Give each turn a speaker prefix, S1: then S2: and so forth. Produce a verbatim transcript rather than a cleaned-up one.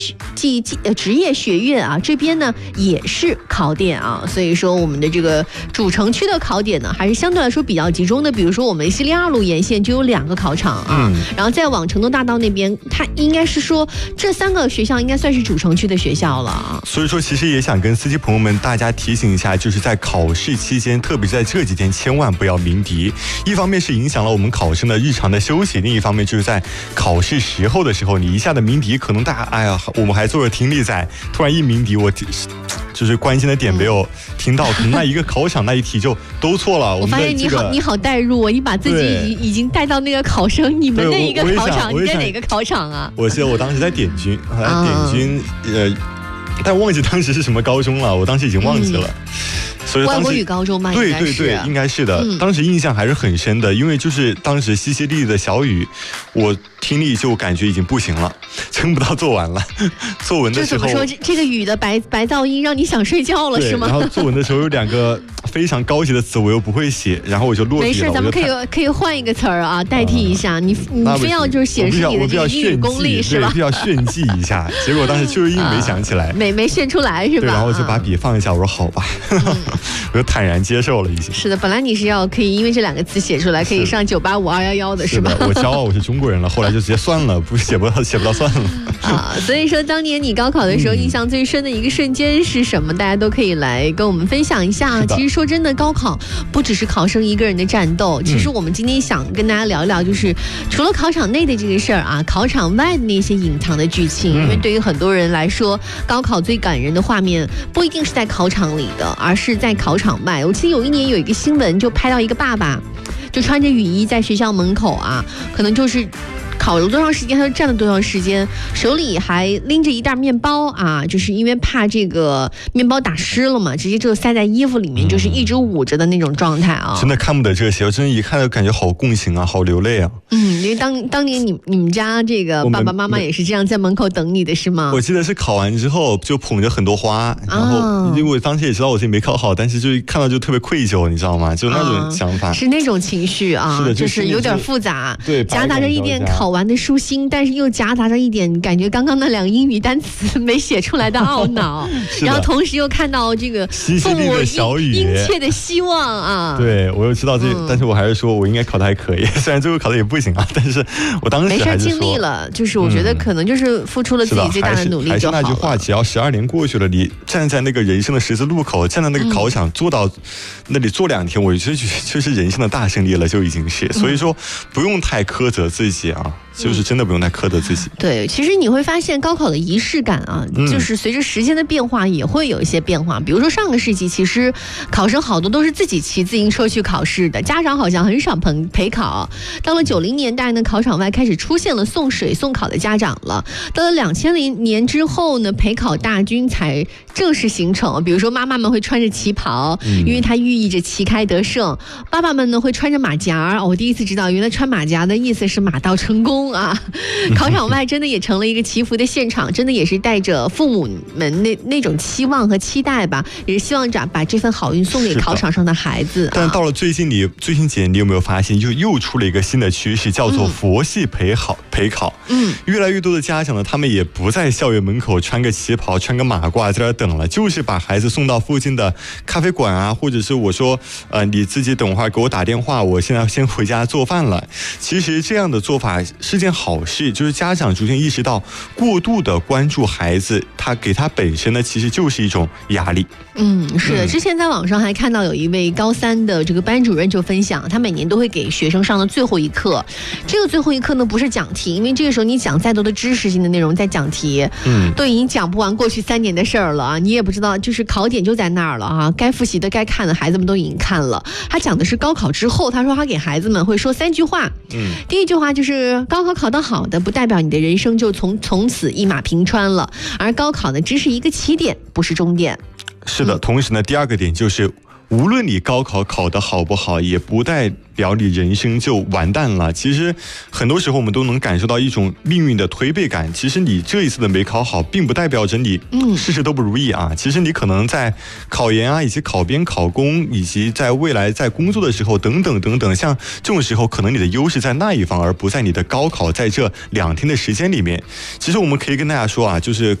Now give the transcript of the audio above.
S1: 技呃职业学院啊，这边呢也是考点啊，所以说我们的这个主城区的考点呢，还是相对来说比较集中的。比如说我们西丽二路沿线就有两个考场啊，嗯、然后再往成都大道那边，它应该是说这三个学校应该算是主城区的学校了啊。
S2: 所以说，其实也想跟司机朋友们大家提醒一下，就是在考试期间，特别是在这几天，千万不要鸣笛。一方面是影响了我们考生的日常的休息，另一方面就是在考试时候的时候，你一下的鸣笛，可能大家哎呀，我们还做着听力在，突然一鸣笛，我就是关心的点没有听到，可能那一个考场那一题就都错了。
S1: 我发现你好，你好带入，你把自己已已经带到那个考生，你们的一个考场，你在哪个考场啊？
S2: 我记得我当时在点军，点军，呃，但忘记当时是什么高中了，我当时已经忘记了。嗯，所以
S1: 外国语高中吧，
S2: 对对对，应该是的。嗯、当时印象还是很深的，因为就是当时淅淅沥沥的小雨，我听力就感觉已经不行了，撑不到做完了。作文的时候，
S1: 就怎么说这这个雨的白白噪音让你想睡觉了是吗？
S2: 然后作文的时候有两个非常高级的词我又不会写，然后我就落笔了。
S1: 没事，咱们可以可以换一个词儿啊，代替一下。嗯、你你非要就是显示你的这个英语功力是吧？
S2: 必要炫技一下。结果当时就是因为没想起来，
S1: 没没炫出来是吧？
S2: 对，然后我就把笔放一下，我说好吧。嗯我就坦然接受了，已经
S1: 是的。本来你是要可以因为这两个词写出来，可以上九八五二幺幺的是吧？
S2: 我骄傲我是中国人了，后来就直接算了，不写不到写不到算了
S1: 啊。所以说，当年你高考的时候，印象最深的一个瞬间是什么？大家都可以来跟我们分享一下。其实说真的，高考不只是考生一个人的战斗，其实我们今天想跟大家聊一聊，就是除了考场内的这个事儿啊，考场外的那些隐藏的剧情。因为对于很多人来说，高考最感人的画面不一定是在考场里的，而是在考场外。我记得有一年有一个新闻，就拍到一个爸爸就穿着雨衣在学校门口啊，可能就是考了多长时间他就站了多长时间，手里还拎着一袋面包啊，就是因为怕这个面包打湿了嘛，直接就塞在衣服里面，就是一直捂着的那种状态啊。
S2: 真的看不得这些，我真的一看就感觉好共情啊，好流泪啊。
S1: 嗯，因为当当年你你们家这个爸爸妈妈也是这样在门口等你的是吗？
S2: 我记得是考完之后就捧着很多花，然后因为我当时也知道我自己没考好，但是就看到就特别愧疚，你知道吗？就那种想法，
S1: 啊、是那种情绪啊，
S2: 是的，
S1: 就是有点复杂，
S2: 对，
S1: 夹杂着一点考完的舒心，但是又夹杂着一点感觉刚刚那两个英语单词没写出来的懊恼，然后同时又看到这个父母殷切的希望啊。
S2: 对，我又知道这，嗯、但是我还是说我应该考得还可以，虽然最后考得也不行啊，但是我当时
S1: 没事，尽力了，就是我觉得可能就是付出了自己最大的努力就好了。
S2: 还是那句话，只要十二年过去了，你站在那个人生的十字路口，站在那个考场、嗯、坐到那里坐两天，我觉得就是人生的大胜利了，就已经是。所以说不用太苛责自己啊。就是真的不用太苛责自己。
S1: 对，其实你会发现高考的仪式感啊，嗯、就是随着时间的变化也会有一些变化。比如说上个世纪，其实考生好多都是自己骑自行车去考试的，家长好像很少陪陪考。到了九零年代呢，考场外开始出现了送水送考的家长了。到了两千零年之后呢，陪考大军才正式形成。比如说妈妈们会穿着旗袍，嗯、因为它寓意着旗开得胜；爸爸们呢会穿着马甲。哦，我第一次知道，原来穿马甲的意思是马到成功。啊，考场外真的也成了一个祈福的现场，真的也是带着父母们那那种期望和期待吧，也是希望着把这份好运送给考场上的孩子。
S2: 但到了最近你最近几年，你有没有发现，就又出了一个新的趋势，叫做佛系陪考、嗯、陪考。嗯，越来越多的家长呢，他们也不在校园门口穿个旗袍、穿个马褂在那等了，就是把孩子送到附近的咖啡馆啊，或者是我说，呃，你自己等会儿给我打电话，我现在先回家做饭了。其实这样的做法是件好事，就是家长逐渐意识到，过度的关注孩子，他给他本身呢，其实就是一种压力。
S1: 嗯，是的。之前在网上还看到有一位高三的这个班主任就分享，他每年都会给学生上的最后一课。这个最后一课呢，不是讲题，因为这个时候你讲再多的知识性的内容，在讲题，嗯，都已经讲不完过去三年的事儿了啊，你也不知道，就是考点就在那儿了啊，该复习的、该看的，孩子们都已经看了。他讲的是高考之后，他说他给孩子们会说三句话。嗯，第一句话就是高考考得好的，不代表你的人生就从从此一马平川了，而高考呢，只是一个起点，不是终点。
S2: 是的，同时呢，第二个点就是无论你高考考得好不好，也不代表你人生就完蛋了。其实很多时候我们都能感受到一种命运的推背感。其实你这一次的没考好，并不代表着你事事都不如意啊。其实你可能在考研啊，以及考编、考公，以及在未来在工作的时候等等等等，像这种时候，可能你的优势在那一方，而不在你的高考在这两天的时间里面。其实我们可以跟大家说啊，就是